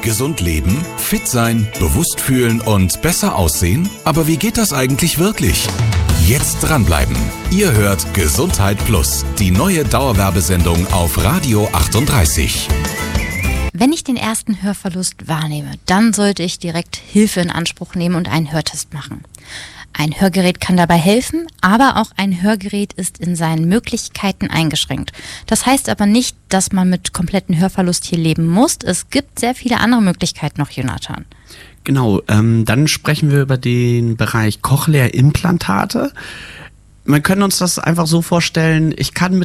Gesund leben, fit sein, bewusst fühlen und besser aussehen? Aber wie geht das eigentlich wirklich? Jetzt dranbleiben. Ihr hört Gesundheit Plus, die neue Dauerwerbesendung auf Radio 38. Wenn ich den ersten Hörverlust wahrnehme, dann sollte ich direkt Hilfe in Anspruch nehmen und einen Hörtest machen. Ein Hörgerät kann dabei helfen, aber auch ein Hörgerät ist in seinen Möglichkeiten eingeschränkt. Das heißt aber nicht, dass man mit komplettem Hörverlust hier leben muss. Es gibt sehr viele andere Möglichkeiten noch, Jonathan. Genau, dann sprechen wir über den Bereich Cochlea-Implantate. Man kann uns das einfach so vorstellen, ich kann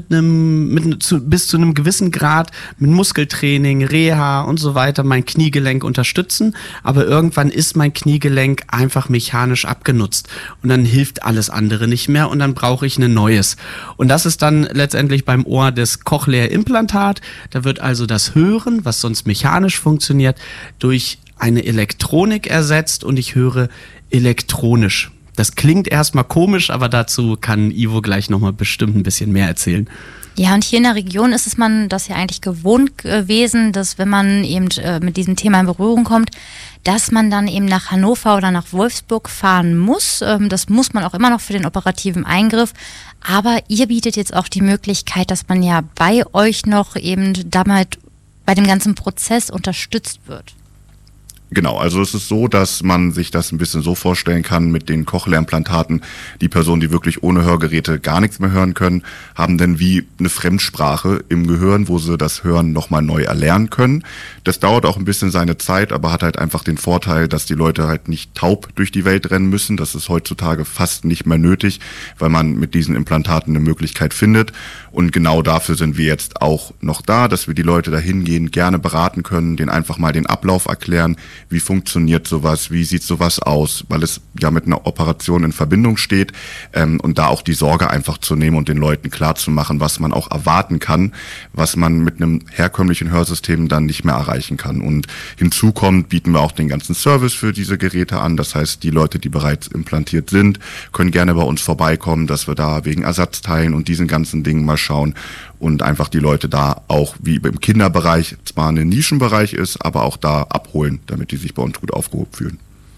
bis zu einem gewissen Grad mit Muskeltraining, Reha und so weiter mein Kniegelenk unterstützen, aber irgendwann ist mein Kniegelenk einfach mechanisch abgenutzt und dann hilft alles andere nicht mehr und dann brauche ich ein neues. Und das ist dann letztendlich beim Ohr das Cochlea-Implantat. Da wird also das Hören, was sonst mechanisch funktioniert, durch eine Elektronik ersetzt und ich höre elektronisch. Das klingt erstmal komisch, aber dazu kann Ivo gleich nochmal bestimmt ein bisschen mehr erzählen. Ja, und hier in der Region ist es man das ja eigentlich gewohnt gewesen, dass wenn man eben mit diesem Thema in Berührung kommt, dass man dann eben nach Hannover oder nach Wolfsburg fahren muss. Das muss man auch immer noch für den operativen Eingriff. Aber ihr bietet jetzt auch die Möglichkeit, dass man ja bei euch noch eben damit bei dem ganzen Prozess unterstützt wird. Genau, also es ist so, dass man sich das ein bisschen so vorstellen kann mit den Cochlea-Implantaten. Die Personen, die wirklich ohne Hörgeräte gar nichts mehr hören können, haben dann wie eine Fremdsprache im Gehirn, wo sie das Hören nochmal neu erlernen können. Das dauert auch ein bisschen seine Zeit, aber hat halt einfach den Vorteil, dass die Leute halt nicht taub durch die Welt rennen müssen. Das ist heutzutage fast nicht mehr nötig, weil man mit diesen Implantaten eine Möglichkeit findet. Und genau dafür sind wir jetzt auch noch da, dass wir die Leute dahin gehen, gerne beraten können, denen einfach mal den Ablauf erklären. Wie funktioniert sowas? Wie sieht sowas aus? Weil es ja mit einer Operation in Verbindung steht und da auch die Sorge einfach zu nehmen und den Leuten klarzumachen, was man auch erwarten kann, was man mit einem herkömmlichen Hörsystem dann nicht mehr erreichen kann. Und hinzu kommt, bieten wir auch den ganzen Service für diese Geräte an. Das heißt, die Leute, die bereits implantiert sind, können gerne bei uns vorbeikommen, dass wir da wegen Ersatzteilen und diesen ganzen Dingen mal schauen und einfach die Leute da auch, wie im Kinderbereich zwar ein Nischenbereich ist, aber auch da abholen, damit die sich bei uns gut aufgehoben fühlen.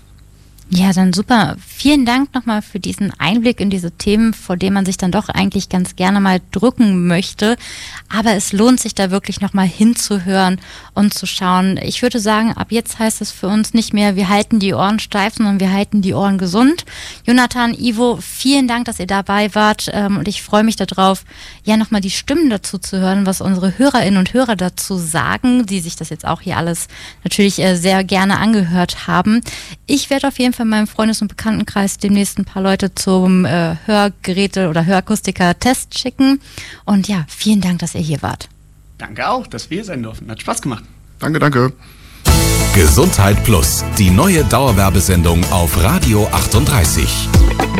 Ja, dann super. Vielen Dank nochmal für diesen Einblick in diese Themen, vor denen man sich dann doch eigentlich ganz gerne mal drücken möchte. Aber es lohnt sich da wirklich nochmal hinzuhören und zu schauen. Ich würde sagen, ab jetzt heißt es für uns nicht mehr, wir halten die Ohren steif, sondern wir halten die Ohren gesund. Jonathan, Ivo, vielen Dank, dass ihr dabei wart. Und ich freue mich darauf, ja nochmal die Stimmen dazu zu hören, was unsere Hörerinnen und Hörer dazu sagen, die sich das jetzt auch hier alles natürlich sehr gerne angehört haben. Ich werde auf jeden Fall in meinem Freundes- und Bekanntenkreis demnächst ein paar Leute zum Hörgeräte- oder Hörakustiker-Test schicken. Und ja, vielen Dank, dass ihr hier wart. Danke auch, dass wir hier sein durften. Hat Spaß gemacht. Danke, danke. Gesundheit Plus, die neue Dauerwerbesendung auf Radio 38.